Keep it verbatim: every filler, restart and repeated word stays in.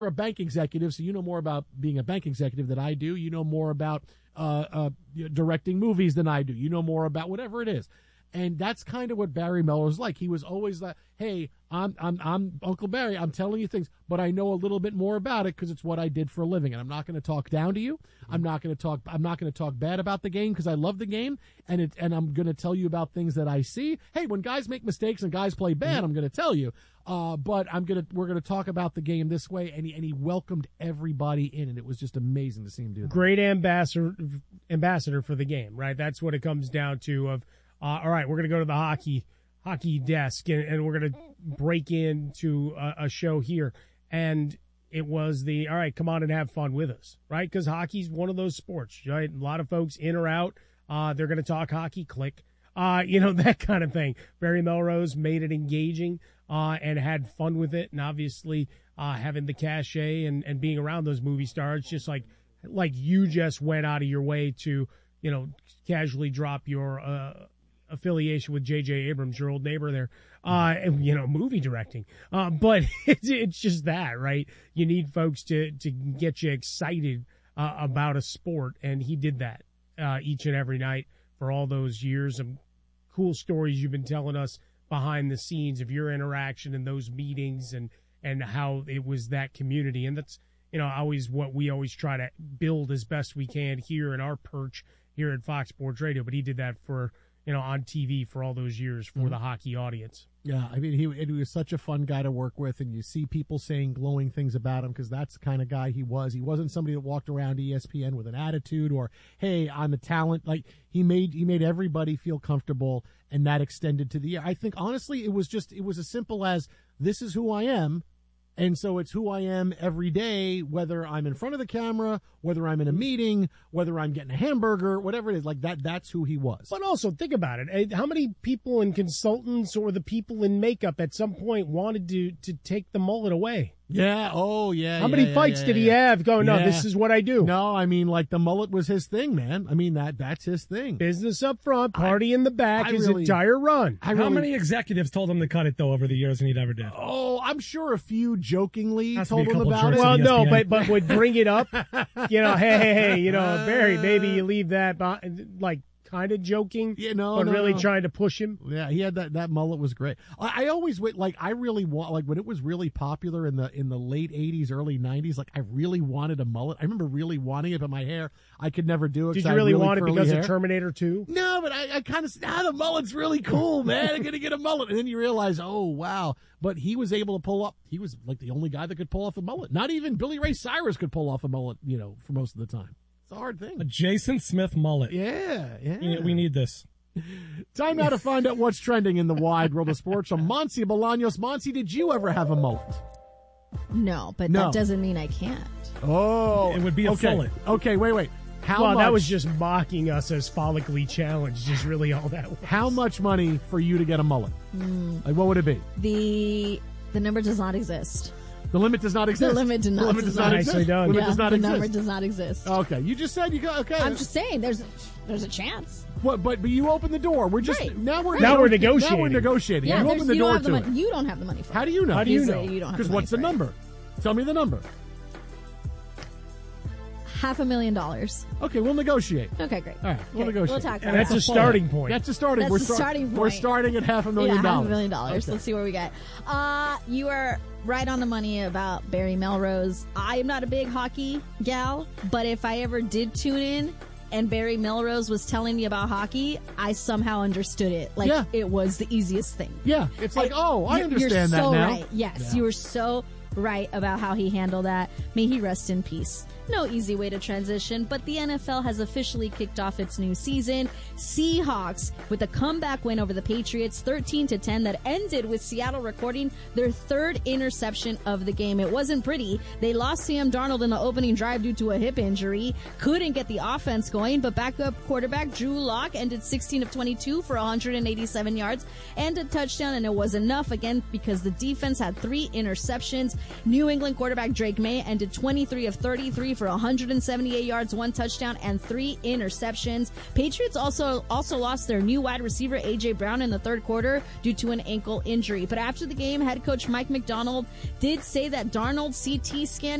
You're a bank executive, so you know more about being a bank executive than I do. You know more about uh, uh, directing movies than I do. You know more about whatever it is. And that's kind of what Barry Melrose was like. He was always like, hey, I'm I'm I'm Uncle Barry. I'm telling you things, but I know a little bit more about it because it's what I did for a living. And I'm not going to talk down to you. Mm-hmm. I'm not going to talk I'm not going to talk bad about the game because I love the game. And it and I'm going to tell you about things that I see. Hey, when guys make mistakes and guys play bad, mm-hmm. I'm going to tell you. Uh, but I'm gonna we're gonna talk about the game this way, and he and he welcomed everybody in, and it was just amazing to see him do that. Great ambassador ambassador for the game, right? That's what it comes down to. Of uh, all right, we're gonna go to the hockey hockey desk, and, and we're gonna break into a, a show here, and it was the all right, come on and have fun with us, right? Because hockey's one of those sports, right? A lot of folks in or out, uh, they're gonna talk hockey, click, uh, you know, that kind of thing. Barry Melrose made it engaging. Uh, and had fun with it, and obviously uh, having the cachet and, and being around those movie stars, just like like you just went out of your way to, you know, casually drop your uh, affiliation with J J Abrams, your old neighbor there, uh, and, you know, movie directing. Uh, but it's, it's just that, right? You need folks to, to get you excited uh, about a sport, and he did that uh, each and every night for all those years. Some cool stories you've been telling us behind the scenes of your interaction in those meetings and, and how it was that community. And that's, you know, always what we always try to build as best we can here in our perch here at Fox Sports Radio. But he did that for, you know, on T V for all those years for mm-hmm. the hockey audience. Yeah, I mean, he, he was such a fun guy to work with, and you see people saying glowing things about him because that's the kind of guy he was. He wasn't somebody that walked around E S P N with an attitude or, hey, I'm a talent. Like, he made he made everybody feel comfortable, and that extended to the – I think, honestly, it was just – it was as simple as this is who I am. And so it's who I am every day, whether I'm in front of the camera, whether I'm in a meeting, whether I'm getting a hamburger, whatever it is. Like that, that's who he was. But also think about it. How many people and consultants or the people in makeup at some point wanted to, to take the mullet away? Yeah. Oh, yeah. How yeah, many yeah, fights yeah, did yeah. he have? Go, no, yeah. this is what I do. No, I mean, like the mullet was his thing, man. I mean, that that's his thing. Business up front, party I, in the back, I his really, entire run. I How really, many executives told him to cut it, though, over the years, and he never did? Oh, I'm sure a few jokingly Has told to him about it. Well, no, but but would bring it up. You know, hey, hey, hey, you know, Barry, maybe you leave that, like, kind of joking, yeah, no, but no, really no. trying to push him. Yeah, he had that that mullet was great. I, I always wait like I really want like when it was really popular in the in the late eighties, early nineties. Like I really wanted a mullet. I remember really wanting it, but my hair I could never do it. Did you really, really want it because hair. of Terminator two? No, but I, I kind of ah the mullet's really cool, man. I'm gonna get a mullet, and then you realize, oh wow. But he was able to pull up. He was like the only guy that could pull off a mullet. Not even Billy Ray Cyrus could pull off a mullet, you know, for most of the time. It's a hard thing. A Jason Smith mullet. Yeah, yeah. We need this. Time now to find out what's trending in the wide world of sports from Monse Bolaños. Monse, did you ever have a mullet? No, but no. that doesn't mean I can't. Oh. It would be a okay. mullet. Okay, wait, wait. How well, much, that was just mocking us as follically challenged is really all that was. How much money for you to get a mullet? Mm. Like, what would it be? The the number does not exist. The limit does not exist. The limit, do not, the limit does, does not, not exist. Nicely done. Limit yeah, does not the exist. number does not exist. Okay, you just said you go. Okay, I'm just saying there's there's a chance. What? But but you open the door. We're just right. now we're right. now we're negotiating. Now we're negotiating. Yeah, you open the you door don't have to the it. money. You don't have the money for it. How do you know? How do you know? You don't have Because the what's the money for number? Tell me the number. it. Half a million dollars. Okay, we'll negotiate. Okay, great. All right, we'll Okay, negotiate. We'll talk. And that's about a starting point. That's a starting. That's we're the start- starting point. We're starting at half a million yeah, dollars. half a million dollars. Okay. Let's see where we get. Uh, you are right on the money about Barry Melrose. I'm not a big hockey gal, but if I ever did tune in and Barry Melrose was telling me about hockey, I somehow understood it. Like Yeah. it was the easiest thing. Yeah, it's like, oh, I You're- understand you're that so now. Right. Yes, Yeah. you were so right about how he handled that. May he rest in peace. No easy way to transition, but the N F L has officially kicked off its new season. Seahawks with a comeback win over the Patriots, thirteen to ten, that ended with Seattle recording their third interception of the game. It wasn't pretty. They lost Sam Darnold in the opening drive due to a hip injury. Couldn't get the offense going, but backup quarterback Drew Lock ended sixteen of twenty-two for one hundred eighty-seven yards and a touchdown, and it was enough again because the defense had three interceptions. New England quarterback Drake May ended twenty-three of thirty-three for one hundred seventy-eight yards, one touchdown, and three interceptions. Patriots also also lost their new wide receiver A J Brown in the third quarter due to an ankle injury. But after the game, head coach Mike McDonald did say that Darnold's C T scan